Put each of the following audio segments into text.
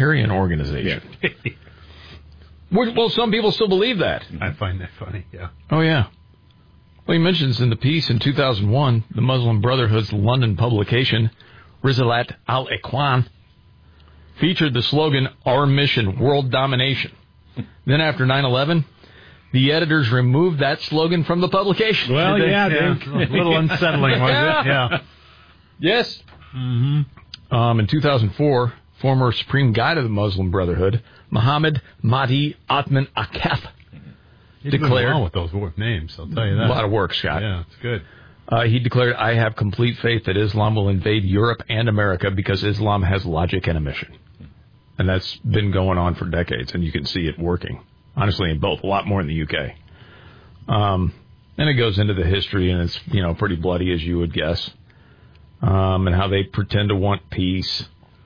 sectarian organization. Yeah. Well, some people still believe that. I find that funny, yeah. Oh, yeah. Well, he mentions in the piece in 2001, the Muslim Brotherhood's London publication, Risalat al-Ikhwan, featured the slogan, "Our mission, world domination." Then after 9/11, the editors removed that slogan from the publication. Well, yeah. A little unsettling, wasn't it? Yeah. Yes. Mm-hmm. In 2004, former Supreme Guide of the Muslim Brotherhood, Muhammad Mahdi Athman Akef, declared... well with those names, I'll tell you that. A lot of work, Scott. Yeah, it's good. He declared, "I have complete faith that Islam will invade Europe and America because Islam has logic and a mission." And that's been going on for decades, and you can see it working, honestly, in both, a lot more in the UK. And it goes into the history, and it's, pretty bloody, as you would guess, and how they pretend to want peace.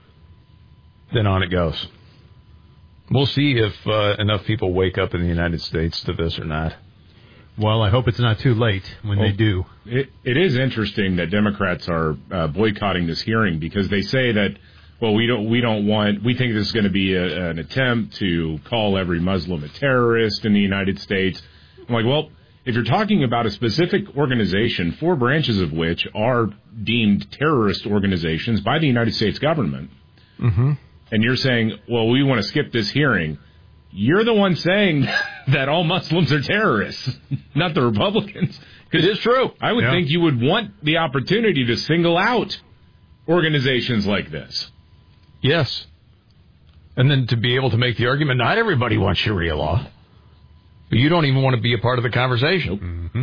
Then on it goes. We'll see if enough people wake up in the United States to this or not. Well, I hope it's not too late when they do. It is interesting that Democrats are boycotting this hearing because they say that, well, we think this is going to be an attempt to call every Muslim a terrorist in the United States. I'm like, well, if you're talking about a specific organization, 4 branches of which are deemed terrorist organizations by the United States government, and you're saying, well, we want to skip this hearing, you're the one saying that all Muslims are terrorists, not the Republicans. It is true. I would think you would want the opportunity to single out organizations like this. Yes. And then to be able to make the argument, not everybody wants Sharia law. But you don't even want to be a part of the conversation. Nope. Mm-hmm.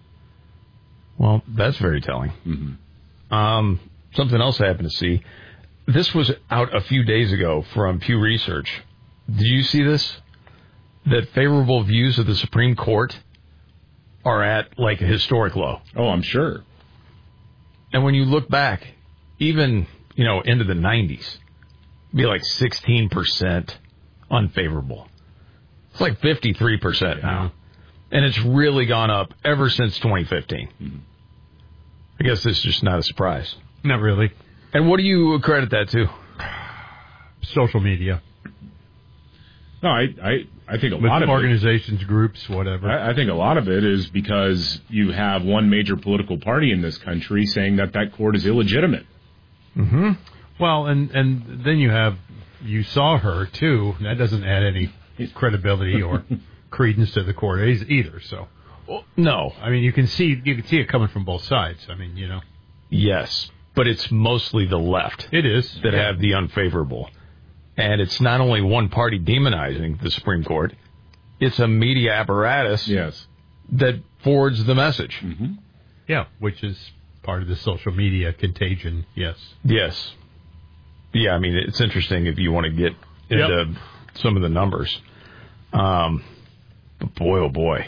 Well, that's very telling. Mm-hmm. Something else I happened to see. This was out a few days ago from Pew Research. Did you see this? That favorable views of the Supreme Court are at, like, a historic low. Oh, I'm sure. And when you look back, even, into the 90s, it'd be like 16% unfavorable. It's like 53% now. And it's really gone up ever since 2015. Mm-hmm. I guess this is just not a surprise. Not really. And what do you credit that to? Social media. No, I think a lot of organizations, groups, whatever. I think a lot of it is because you have one major political party in this country saying that court is illegitimate. Mm-hmm. Well, and then you saw her, too. That doesn't add any credibility or credence to the court either, so. Well, no. I mean, you can see it coming from both sides. I mean, Yes, but it's mostly the left. It is. That have the unfavorable. And it's not only one party demonizing the Supreme Court, it's a media apparatus that forwards the message. Mm-hmm. Yeah, which is part of the social media contagion, yes. Yes. Yeah, I mean, it's interesting if you want to get into some of the numbers. But boy, oh boy.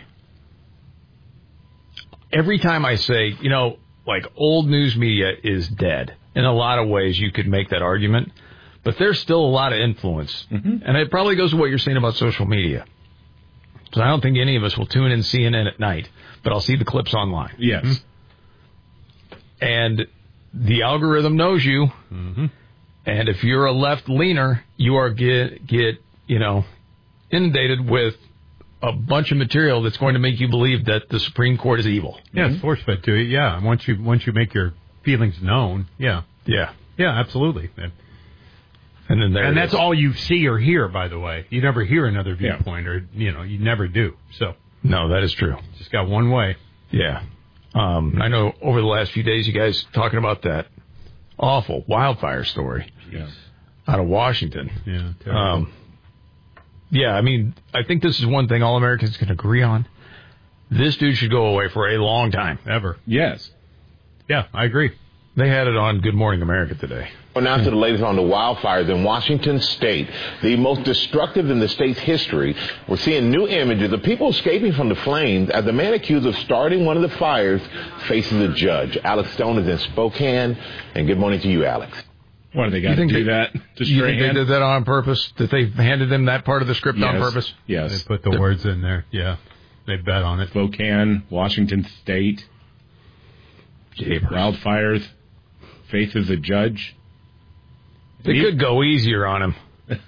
Every time I say, like old news media is dead, in a lot of ways you could make that argument. But there's still a lot of influence. Mm-hmm. And it probably goes to what you're saying about social media. So I don't think any of us will tune in CNN at night, but I'll see the clips online. Yes. Mm-hmm. And the algorithm knows you. Mm-hmm. And if you're a left leaner, you are get inundated with a bunch of material that's going to make you believe that the Supreme Court is evil. Yeah, it's force fed to you. Yeah, once you make your feelings known. Yeah. Yeah. Yeah, absolutely. And that's all you see or hear, by the way. You never hear another viewpoint, or you never do. So no, that is true. Just got one way. Yeah. I know over the last few days, you guys talking about that awful wildfire story out of Washington. Yeah. Terrible. I mean, I think this is one thing all Americans can agree on. This dude should go away for a long time. Ever. Yes. Yeah, I agree. They had it on Good Morning America today. Well, now to the latest on the wildfires in Washington State, the most destructive in the state's history. We're seeing new images of people escaping from the flames as the man accused of starting one of the fires faces a judge. Alex Stone is in Spokane, and good morning to you, Alex. Why do they got to do that? You think they did that on purpose? That they handed them that part of the script on purpose? Yes. They put the words in there. Yeah. They bet on it. Spokane, Washington State, wildfires, faith of the judge. They could go easier on him.